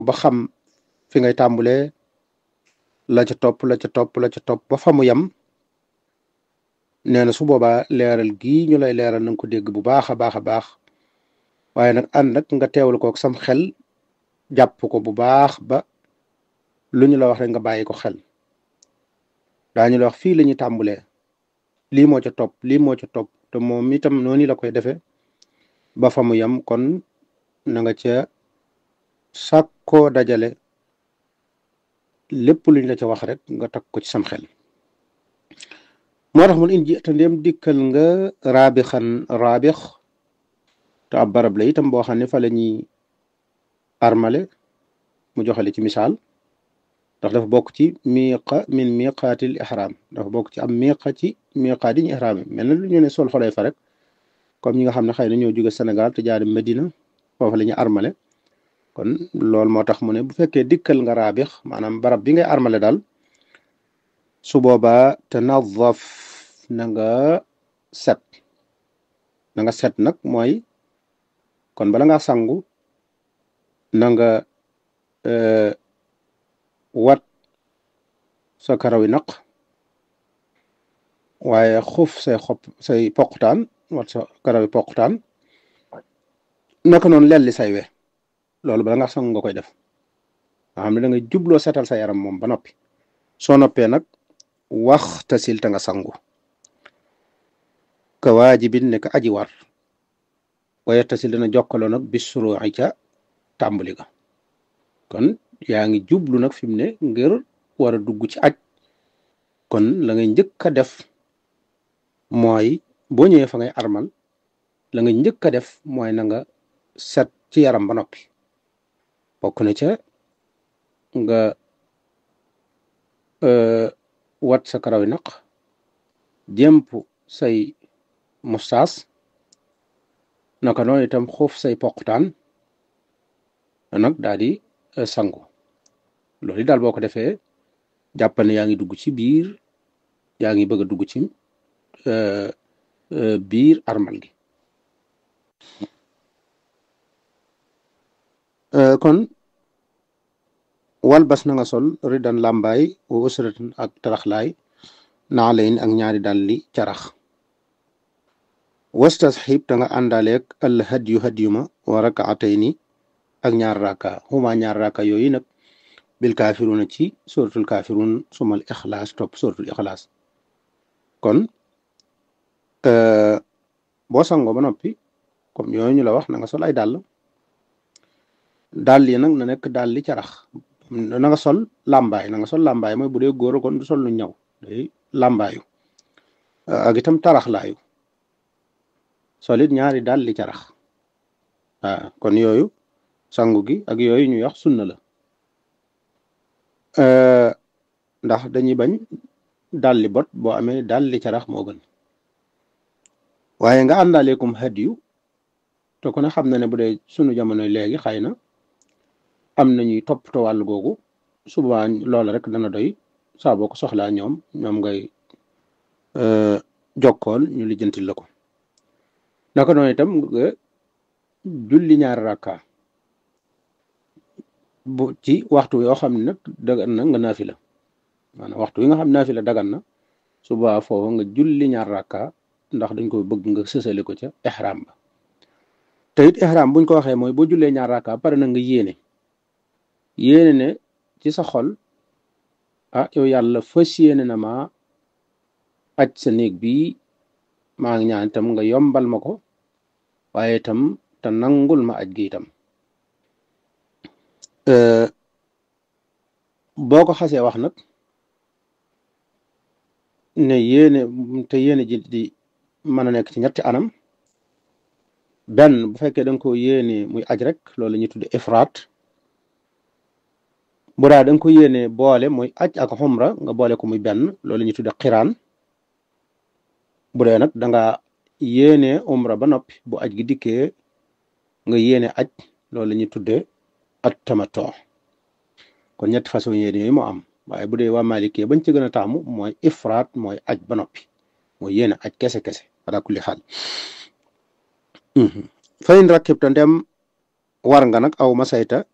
ba xam fi ngay tàmbulee la ca topp la ca topp la ca topp ba fa mu yem nee na su boobaa leeral gii ñu lay leeral na nga ko dégg bu baax a baax a baax waaye nag ànd nag nga teewal kook sam xel jàpp ko bu baax ba lu ñu la wax rek nga bàyyi ko xel daañu la wax fii la ñuy tàmbulee lii moo ca topp lii moo ca topp te moom itam noonu la koy defee ba fa mu yem kon na nga ca sàkkoo dajale lépp luñ la ca wax rek nga takk ko ci sam xel moo tax mun in ji te ndéem dikkal nga raabixan raabix te ab barab la itam boo xam ne fa la ñuy armale mu joxale ci misaal ndax dafa bokk ci miiqa min miiqaatil ihram dafa bokk ci am miiqa ci miiqaat yi ñu ihram yi mel na lu ñu ne sol xolay fa rek comme ñi nga xam ne xëy na ñoo jóge Sénégal te jaari Medina foofu la ñu armale kon loolu moo tax mu ne bu fekkee dikkal nga raabix maanaam barab bi ngay armale daal su boobaa tanadaf na nga set nag mooy kon bala nga sangu na nga wat sa karawi naq waaye xuf say poqutaan wat sa karawi poqutaan naka noonu lelli say we loolu bala nga sangu nga koy def nga xam ne da nga jubloo setal sa yaram moom ba noppi soo noppee nag wax tasil ta nga sangu ka waajibin ne ka aji war waaye tasil dana jokkaloo nag bis suruuci ca tàmbali ga kon yaa ngi jublu nag fi mu ne ngir war a dugg ci aj kon la ngay njëkk a def mooy boo ñëwee fa ngay armal la nga njëkk a def mooy na nga set ci yaram ba noppi bokk na ca nga wat sa karaw naq jemp say mustaas naka noonu itam xuuf say poqutaan nag daal di sangu loolu daal boo ko defee jàppal ne yaa ngi dugg ci biir yaa ngi bëgg a dugg ci biir armal gi kon walbas na nga sol ridan làmbaay wa usratan ak taraxlaay naalayn ak ñaari dalli carax wastasxib ta nga àndaaleeg al hadyu ma wa rakaatayni ak ñaar raka huma ñaar raka yooyu nag bil kaafiruna ci suratul kaafirun sumal ixlaas topp suratul ixlaas kon boo sangoo ba noppi comme yooyu ñu la wax na nga sol ay dàll yi nag na nekk dàll li carax na nga sol làmbaay mooy bu dee góor kon du sol lu ñaw day làmbaayu ak itam taraxlaayu solit ñaari dàll li carax waaw kon yooyu sangu gi ak yooyu ñuy wax sunna la ndax dañuy bañ dalli bot boo amee dalli carax moo gën waaye nga àndaaleekum hadiyu te ku ne xam na ne bu dee sunu jamono léegi xëy na am nañuy toppatoo wàll googu suba loola rek dana doy saa boo ko soxlaa ñoom ngay jokkool ñu lijjantil la ko naka noonu itam nga julli ñaari rakka bu ci waxtu yoo xam ne nag dagan na nga naafila maanaam waxtu yi nga xam naafila dagan na suba foofu nga julli ñaari rakka ndax dañ ko bëgg nga sësale ko ca ihram ba te it ihram buñ ko waxee mooy boo jullee ñaari rakka pare na nga yéene ne ci sa xol yow yàlla fas yéene na ma aj sa néeg bi maa ngi ñaan itam nga yombal ma ko waaye itam te nangul ma aj gi itam boo ko xasee wax nag ne yéene ji di mën a nekk ci ñetti anam benn bu fekkee da nga ko yéene muy aj rek loolu la ñuy tudde ifraat bu daa da nga ko yéene boole muy aj ak xumra nga boole ko muy benn loolu la ñuy tudde xiraan bu dee nag da nga yéene umra ba noppi bu aj gi dikkee nga yéene aj loolu la ñuy tudde at tamattu kon ñetti façon yéene yooyu moo am waaye bu dee waa Maalikee bañ ci gën a taamu mooy ifraat mooy aj ba noppi mooy yéene aj kese ala kulli xaal fayin rakkib ta ndem war nga nag aw masayta